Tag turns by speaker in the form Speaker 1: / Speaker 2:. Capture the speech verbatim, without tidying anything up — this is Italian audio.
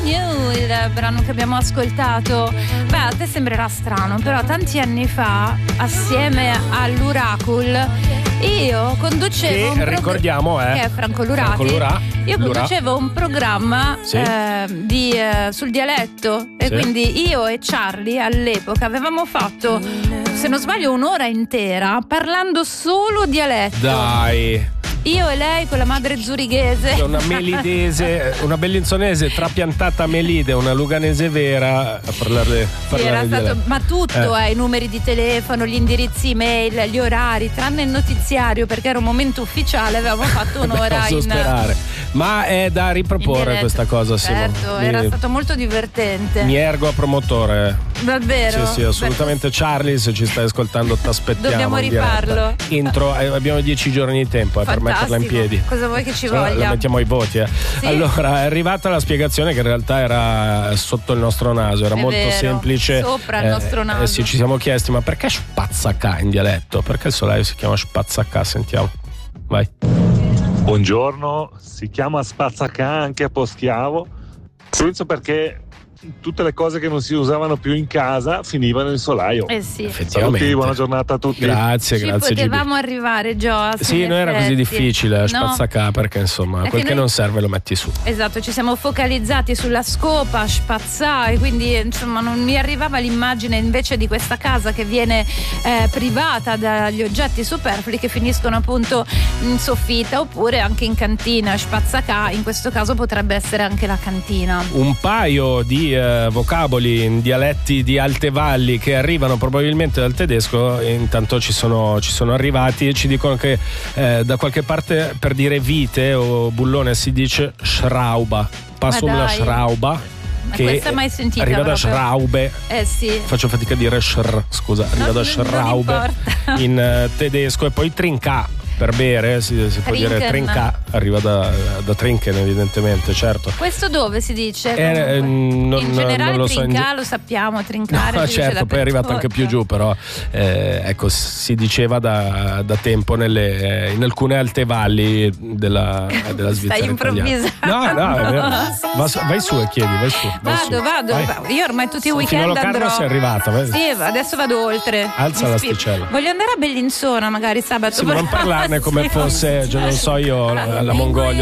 Speaker 1: New, il brano che abbiamo ascoltato. Beh, a te sembrerà strano, però tanti anni fa, assieme all'Uracul, io conducevo
Speaker 2: che
Speaker 1: un prog-
Speaker 2: ricordiamo è
Speaker 1: che è Franco Lurati.
Speaker 2: Franco Lurà.
Speaker 1: Io
Speaker 2: Lurà.
Speaker 1: conducevo un programma
Speaker 2: Sì.
Speaker 1: eh, di, eh, sul dialetto e
Speaker 2: Sì.
Speaker 1: quindi io e Charlie all'epoca avevamo fatto, se non sbaglio, un'ora intera parlando solo dialetto.
Speaker 2: Dai,
Speaker 1: Io e lei con la madre zurighese.
Speaker 2: una melidese, una bellinzonese trapiantata melide, una luganese vera a parlare,
Speaker 1: Sì,
Speaker 2: parlare
Speaker 1: era
Speaker 2: di
Speaker 1: stato,
Speaker 2: dialetto.
Speaker 1: ma tutto,
Speaker 2: Eh.
Speaker 1: eh, i numeri di telefono, gli indirizzi email, gli orari, tranne il notiziario, perché era un momento ufficiale, avevamo fatto un'ora
Speaker 2: Posso
Speaker 1: in
Speaker 2: sperare, ma è da
Speaker 1: in
Speaker 2: riproporre
Speaker 1: dialetto.
Speaker 2: questa cosa, Simone.
Speaker 1: Certo,
Speaker 2: Mi-
Speaker 1: era stato molto divertente.
Speaker 2: Mi ergo a promotore.
Speaker 1: Davvero?
Speaker 2: Sì, sì, assolutamente. Charlie, se ci stai ascoltando, ti aspettiamo.
Speaker 1: Dobbiamo
Speaker 2: in diretta.
Speaker 1: rifarlo.
Speaker 2: Intro, eh, abbiamo dieci giorni di tempo eh, per metterla in
Speaker 1: Fantastico.
Speaker 2: piedi.
Speaker 1: Cosa vuoi che ci
Speaker 2: Se no,
Speaker 1: voglia?
Speaker 2: la mettiamo ai voti. Eh.
Speaker 1: Sì.
Speaker 2: Allora, è arrivata la spiegazione che in realtà era sotto il nostro naso, era
Speaker 1: È
Speaker 2: molto
Speaker 1: vero,
Speaker 2: semplice.
Speaker 1: sopra il nostro naso.
Speaker 2: Eh, sì, ci siamo chiesti, ma perché spazzacà in dialetto? Perché il solaio si chiama spazzacà? Sentiamo. Vai.
Speaker 3: Buongiorno, si chiama spazzacà anche a Poschiavo. Penso perché tutte le cose che non si usavano più in casa finivano in solaio.
Speaker 1: Eh sì.
Speaker 2: Effettivamente.
Speaker 3: Saluti, buona giornata a tutti.
Speaker 2: Grazie,
Speaker 1: Ci
Speaker 2: grazie G B.
Speaker 1: potevamo arrivare, Gio.
Speaker 2: Sì, non era così difficile, spazzacà, perché insomma,
Speaker 1: È
Speaker 2: quel
Speaker 1: che
Speaker 2: che
Speaker 1: noi-
Speaker 2: non serve lo metti su.
Speaker 1: Esatto, ci siamo focalizzati sulla scopa, spazzà, e quindi insomma non mi arrivava l'immagine invece di questa casa che viene eh, privata dagli oggetti superflui che finiscono appunto in soffitta oppure anche in cantina. Spazzacà in questo caso potrebbe essere anche la cantina.
Speaker 2: Un paio di eh, vocaboli in dialetti di alte valli che arrivano probabilmente dal tedesco, e intanto ci sono, ci sono arrivati e ci dicono che eh, da qualche parte per dire vite o bullone si dice Schrauba. Passo
Speaker 1: Ma
Speaker 2: una
Speaker 1: dai.
Speaker 2: Schrauba
Speaker 1: Ma
Speaker 2: che
Speaker 1: questa mai sentita
Speaker 2: arriva da
Speaker 1: proprio?
Speaker 2: Schraube.
Speaker 1: Eh sì.
Speaker 2: Faccio fatica a dire Schr, scusa, arriva
Speaker 1: No,
Speaker 2: da
Speaker 1: non-
Speaker 2: Schraube
Speaker 1: non importa.
Speaker 2: in eh, tedesco, e poi Trinca per bere, si, si può dire
Speaker 1: Trinken.
Speaker 2: Trinca, arriva da, da Trinken evidentemente, certo.
Speaker 1: Questo dove si dice?
Speaker 2: Eh, eh, non-
Speaker 1: in generale
Speaker 2: non lo so, in
Speaker 1: trinca
Speaker 2: ge-
Speaker 1: lo sappiamo, trincare
Speaker 2: No,
Speaker 1: si dice
Speaker 2: certo, poi è arrivato anche più
Speaker 1: dappertutto.
Speaker 2: giù, però eh, ecco, si diceva da, da tempo nelle, in alcune alte valli della, della Svizzera
Speaker 1: Stai
Speaker 2: italiana.
Speaker 1: improvvisando.
Speaker 2: No, no, è vero. Va su- vai su e chiedi, vai su. vai
Speaker 1: Vado,
Speaker 2: su.
Speaker 1: vado,
Speaker 2: Vai.
Speaker 1: va- io ormai tutti i
Speaker 2: Fino a
Speaker 1: weekend
Speaker 2: Locarno
Speaker 1: andrò.
Speaker 2: sei arrivata, vai.
Speaker 1: Sì, adesso vado oltre.
Speaker 2: Alza
Speaker 1: Mi
Speaker 2: l'asticella.
Speaker 1: Voglio andare a Bellinzona magari sabato.
Speaker 2: Sì, ma non parlarne come
Speaker 1: Sì.
Speaker 2: fosse, cioè, non so io, la, la Mongolia.